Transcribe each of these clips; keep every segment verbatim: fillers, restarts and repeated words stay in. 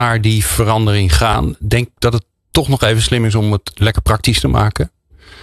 naar die verandering gaan, denk dat het toch nog even slim is om het lekker praktisch te maken.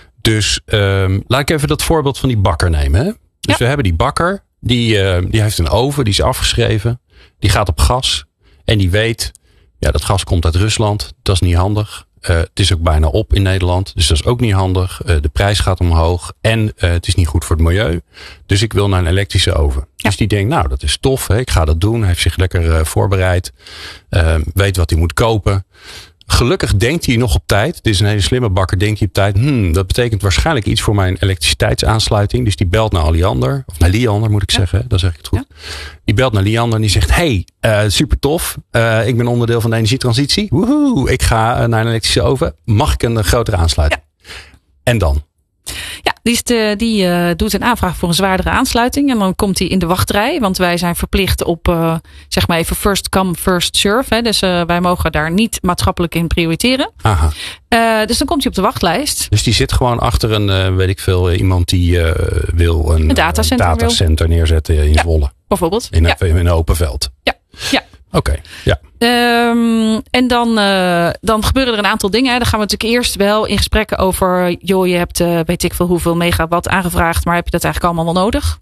Dus um, laat ik even dat voorbeeld van die bakker nemen. Hè? Dus ja. we hebben die bakker, die, uh, die heeft een oven, die is afgeschreven. Die gaat op gas en die weet, ja, dat gas komt uit Rusland. Dat is niet handig. Uh, het is ook bijna op in Nederland, dus dat is ook niet handig. Uh, de prijs gaat omhoog en uh, het is niet goed voor het milieu. Dus ik wil naar een elektrische oven. Ja. Dus die denkt, nou, dat is tof. Hè? Ik ga dat doen. Hij heeft zich lekker uh, voorbereid. Uh, weet wat hij moet kopen. Gelukkig denkt hij nog op tijd. Dit is een hele slimme bakker. Denkt hij op tijd. Hmm, dat betekent waarschijnlijk iets voor mijn elektriciteitsaansluiting. Dus die belt naar Liander. Of naar Liander moet ik ja. zeggen. Dan zeg ik het goed. Ja. Die belt naar Liander en die zegt. Hey, uh, super tof. Uh, ik ben onderdeel van de energietransitie. Woehoe. Ik ga uh, naar een elektrische oven. Mag ik een uh, grotere aansluiting? Ja. En dan? Ja, die, is de, die uh, doet een aanvraag voor een zwaardere aansluiting. En dan komt hij in de wachtrij. Want wij zijn verplicht op, uh, zeg maar even first come, first serve. Hè. Dus uh, wij mogen daar niet maatschappelijk in prioriteren. Aha. Uh, dus dan komt hij op de wachtlijst. Dus die zit gewoon achter een, uh, weet ik veel, iemand die uh, wil een, een datacenter, een datacenter wil. neerzetten in ja, Zwolle. Bijvoorbeeld. In een, ja. in een open veld. Ja, ja. Oké, okay, ja. Um, en dan, uh, dan gebeuren er een aantal dingen. Hè. Dan gaan we natuurlijk eerst wel in gesprekken over, joh, je hebt uh, weet ik veel hoeveel megawatt aangevraagd, maar heb je dat eigenlijk allemaal wel nodig?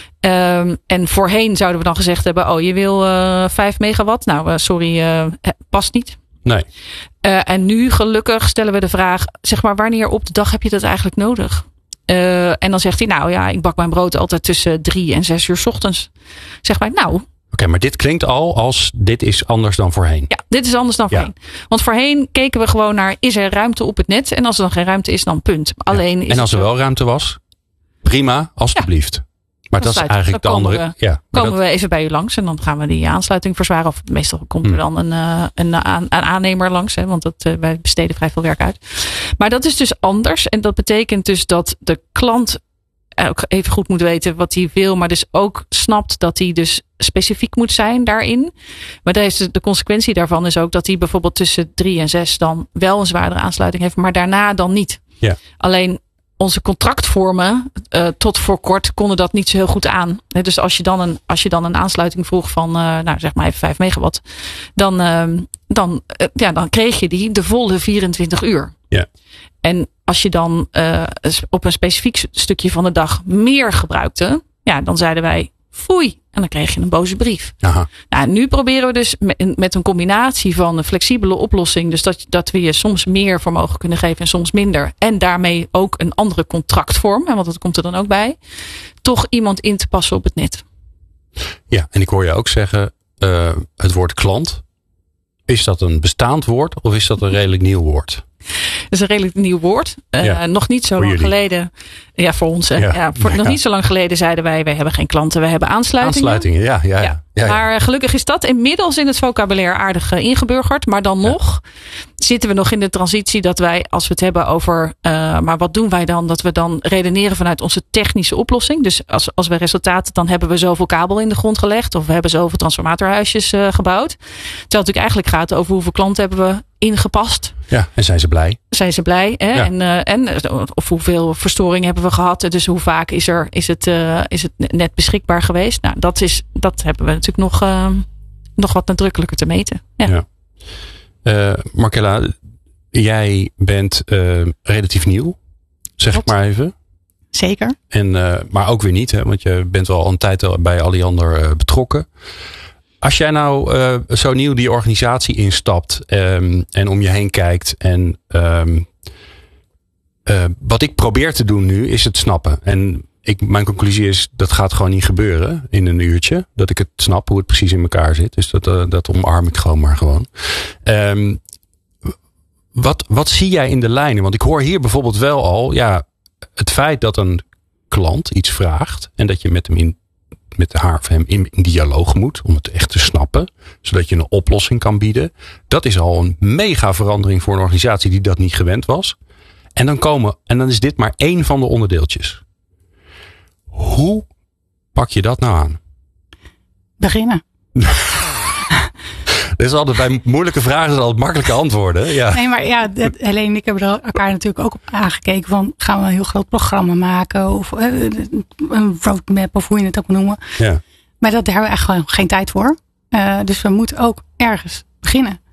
Um, en voorheen zouden we dan gezegd hebben, oh, je wil uh, vijf megawatt. Nou, uh, sorry, uh, past niet. Nee. Uh, en nu gelukkig stellen we de vraag, zeg maar, wanneer op de dag heb je dat eigenlijk nodig? Uh, en dan zegt hij, nou ja, ik bak mijn brood altijd tussen drie en zes uur 's ochtends. Zeg maar, nou. Oké, okay, maar dit klinkt al als dit is anders dan voorheen. Ja, dit is anders dan ja. voorheen. Want voorheen keken we gewoon naar, is er ruimte op het net? En als er dan geen ruimte is, dan punt. Alleen ja. is en als er zo... wel ruimte was, prima, alsjeblieft. Ja. Maar dat is eigenlijk de andere. We, ja, komen dat... we even bij u langs en dan gaan we die aansluiting verzwaren. Of meestal komt er dan een, een, een, een aannemer langs. Hè, want dat, uh, wij besteden vrij veel werk uit. Maar dat is dus anders. En dat betekent dus dat de klant ook even goed moet weten wat hij wil. Maar dus ook snapt dat hij dus specifiek moet zijn daarin. Maar de, de consequentie daarvan is ook dat hij bijvoorbeeld tussen drie en zes dan wel een zwaardere aansluiting heeft. Maar daarna dan niet. Ja. Alleen onze contractvormen, uh, tot voor kort, konden dat niet zo heel goed aan. Dus als je dan een, als je dan een aansluiting vroeg van, uh, nou zeg maar even vijf megawatt. Dan, uh, dan, uh, ja, dan kreeg je die de volle vierentwintig uur. Ja. En als je dan uh, op een specifiek stukje van de dag meer gebruikte, ja, dan zeiden wij foei. En dan kreeg je een boze brief. Aha. Nou, nu proberen we dus met, met een combinatie van een flexibele oplossing. Dus dat, dat we je soms meer voor mogen kunnen geven en soms minder. En daarmee ook een andere contractvorm. Want dat komt er dan ook bij. Toch iemand in te passen op het net. Ja, en ik hoor je ook zeggen, uh, het woord klant. Is dat een bestaand woord of is dat een redelijk nieuw woord? Dat is een redelijk nieuw woord. Uh, ja. Nog niet zo voor lang jullie. geleden. Ja, voor ons. Ja. Ja, voor, ja. Nog niet zo lang geleden zeiden wij, wij hebben geen klanten, we hebben aansluitingen. Aansluitingen, ja. ja, ja. ja. ja, ja. Maar gelukkig is dat inmiddels in het vocabulaire aardig ingeburgerd. Maar dan nog ja. zitten we nog in de transitie dat wij, als we het hebben over, uh, maar wat doen wij dan? Dat we dan redeneren vanuit onze technische oplossing. Dus als, als we resultaten, dan hebben we zoveel kabel in de grond gelegd. Of we hebben zoveel transformatorhuisjes uh, gebouwd. Terwijl het natuurlijk eigenlijk gaat over hoeveel klanten hebben we ingepast. Ja, en zijn ze blij? Zijn ze blij? Hè? Ja. En, uh, en of hoeveel verstoring hebben we gehad? Dus hoe vaak is, er, is, het, uh, is het net beschikbaar geweest? Nou, dat, is, dat hebben we natuurlijk nog, uh, nog wat nadrukkelijker te meten. Ja. Ja. Uh, Markella, jij bent uh, relatief nieuw, zeg Klopt. ik maar even. Zeker. En, uh, maar ook weer niet, hè, want je bent wel al een tijd bij Liander uh, betrokken. Als jij nou uh, zo nieuw die organisatie instapt um, en om je heen kijkt en um, uh, wat ik probeer te doen nu is het snappen. En ik, mijn conclusie is dat gaat gewoon niet gebeuren in een uurtje. Dat ik het snap hoe het precies in elkaar zit. Dus dat, uh, dat omarm ik gewoon maar gewoon. Um, wat, wat zie jij in de lijnen? Want ik hoor hier bijvoorbeeld wel al, ja, het feit dat een klant iets vraagt en dat je met hem in met haar of hem in dialoog moet om het echt te snappen, zodat je een oplossing kan bieden. Dat is al een mega verandering voor een organisatie die dat niet gewend was. En dan komen, en dan is dit maar één van de onderdeeltjes. Hoe pak je dat nou aan? Beginnen. Dat is altijd bij moeilijke vragen is altijd makkelijke antwoorden. Ja. Nee, maar ja, Helene en ik hebben er elkaar natuurlijk ook op aangekeken van, gaan we een heel groot programma maken of uh, een roadmap of hoe je het ook moet noemen. Ja. Maar dat, daar hebben we echt gewoon geen tijd voor. Uh, dus we moeten ook ergens beginnen.